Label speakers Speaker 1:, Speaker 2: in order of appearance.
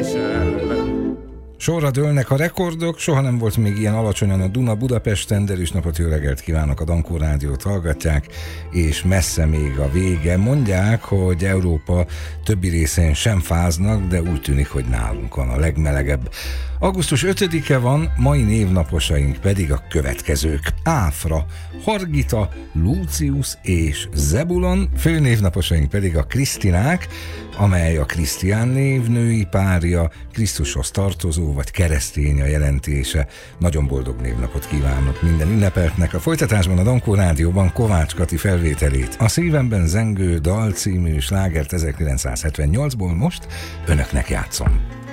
Speaker 1: Sorra dőlnek a rekordok, soha nem volt még ilyen alacsonyan a Duna Budapesten. Derűs napot, jó reggelt kívánok, a Dankó Rádiót hallgatják, és messze még a vége. Mondják, hogy Európa többi részén sem fáznak, de úgy tűnik, hogy nálunk van a legmelegebb. Augusztus 5-e van, mai névnaposaink pedig a következők: Áfra, Hargita, Lucius és Zebulon, főnévnaposaink pedig a Krisztinák, amely a Krisztián név női párja, Krisztushoz tartozó vagy keresztény a jelentése. Nagyon boldog névnapot kívánok minden ünnepeltnek. A folytatásban a Dankó Rádióban Kovács Kati felvételét, a Szívemben zengő dal című slágert 1978-ból most önöknek játszom.